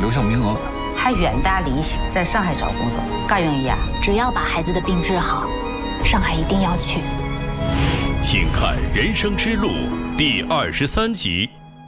留上名额。 还远大理想，在上海找工作，嘎愿意啊？ 只要把孩子的病治好，上海一定要去。 请看《人生之路》第23集。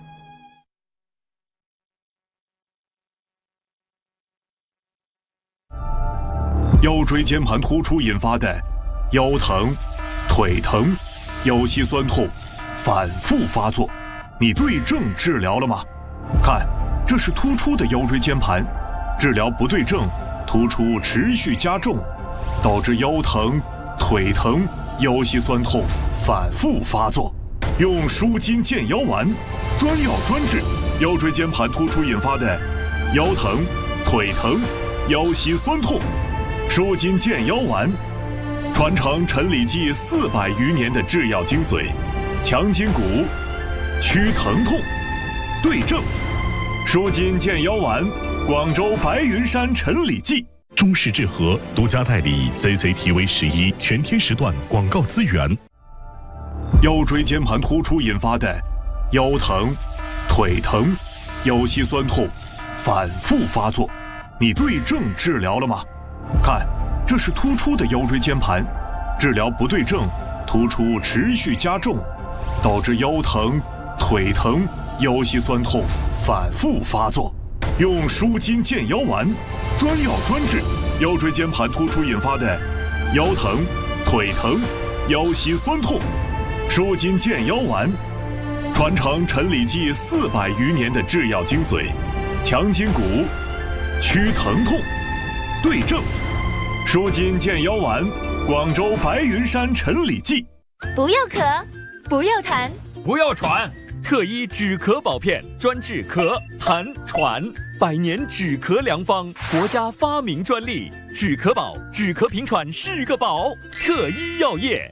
腰椎间盘突出引发的腰疼、腿疼、腰膝酸痛反复发作，你对症治疗了吗？看，这是突出的腰椎间盘，治疗不对症，突出持续加重，导致腰疼、腿疼、腰膝酸痛反复发作。用舒筋健腰丸，专药专治腰椎间盘突出引发的腰疼、腿疼、腰膝酸痛。舒筋健腰丸，传承陈李济400余年的制药精髓，强筋骨，祛疼痛，对症。舒筋健腰丸，广州白云山陈李济。 中式治和独家代理 CCTV11全天时段广告资源。 腰椎间盘突出引发的腰疼、腿疼、腰膝酸痛反复发作，你对症治疗了吗？看，这是突出的腰椎间盘，治疗不对症，突出持续加重，导致腰疼、腿疼、腰膝酸痛反复发作。用舒筋健腰丸，专药专治腰椎间盘突出引发的腰疼、腿疼、腰膝酸痛。舒筋健腰丸，传承陈李济400余年的制药精髓，强筋骨，祛疼痛，对症。舒筋健腰丸，广州白云山陈李济。 不要咳，不要痰， 不要喘，特医止咳保片，专治咳、痰、喘，100年止咳良方，国家发明专利，止咳宝，止咳平喘是个宝，特医药业。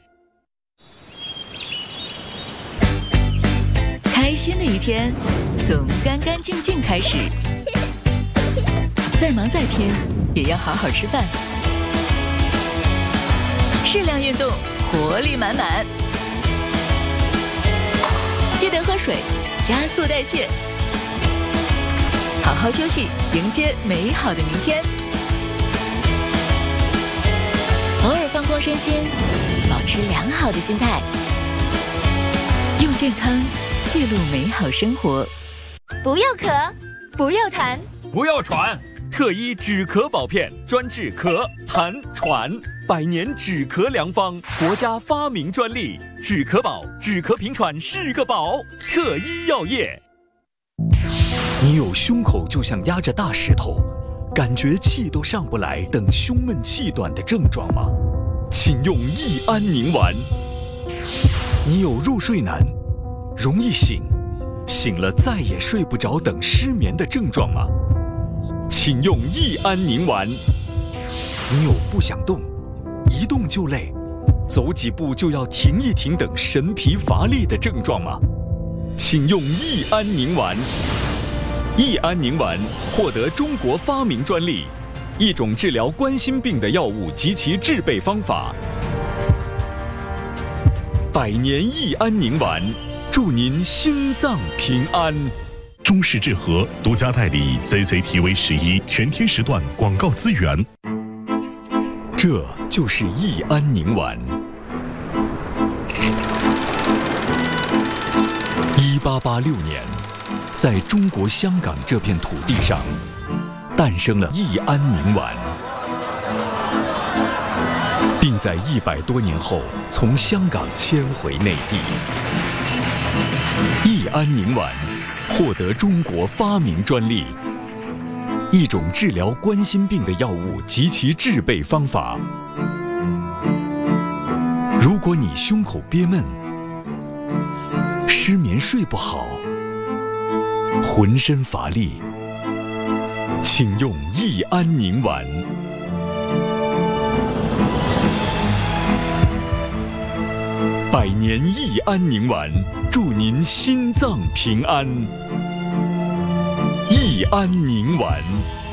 开心的一天，从干干净净开始。再忙再拼，也要好好吃饭。适量运动，活力满满。记得喝水，加速代谢。好好休息，迎接美好的明天。偶尔放空身心，保持良好的心态。用健康记录美好生活。 不要咳，不要痰， 不要喘，特医止咳保片，专治咳、痰、喘，100年止咳良方，国家发明专利，止咳宝，止咳平喘是个宝，特医药业。 你有胸口就像压着大石头，感觉气都上不来等胸闷气短的症状吗？请用益安宁丸。你有入睡难，容易醒，醒了再也睡不着等失眠的症状吗？请用益安宁丸。你有不想动，一动就累，走几步就要停一停等神疲乏力的症状吗？请用益安宁丸。益安宁丸获得中国发明专利，一种治疗冠心病的药物及其制备方法。100年益安宁丸，祝您心脏平安。 中式治和独家代理 CCTV11全天时段广告资源。 这就是益安宁丸。1886年，在中国香港这片土地上，诞生了益安宁丸，并在100多年后从香港迁回内地。益安宁丸获得中国发明专利，一种治疗冠心病的药物及其制备方法。如果你胸口憋闷、失眠睡不好、浑身乏力，请用益安宁丸。100年益安宁丸，祝您心脏平安。益安宁丸。